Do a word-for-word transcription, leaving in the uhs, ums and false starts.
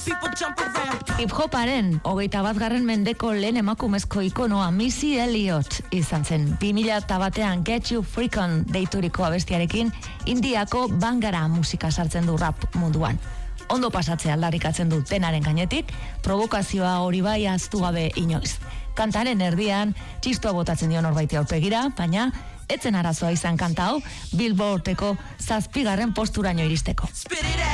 Hip-hoparen hogeita batgarren mendeko lehen emakumezko ikonoa Missy Elliott izan zen. bi mila batean Get You Freak On deituriko abestiarekin Indiako bangara musika sartzen du rap munduan. Ondo pasatzea aldarrikatzen du tenaren gainetik, provokazioa hori bai ahaztu gabe inoiz. Kantaren erdian txistoa botatzen dio norbaiti aurpegira, baina etzen arazoa izan kanta hau Billboardeko zazpigarren posturaino iristeko.